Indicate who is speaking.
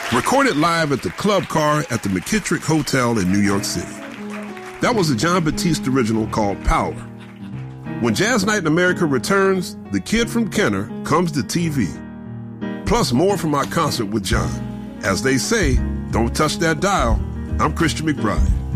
Speaker 1: Recorded live at the Club Car at the McKittrick Hotel in New York City. That was a Jon Batiste original called Power. When Jazz Night in America returns, The Kid from Kenner comes to TV. Plus more from our concert with Jon. As they say, don't touch that dial. I'm Christian McBride.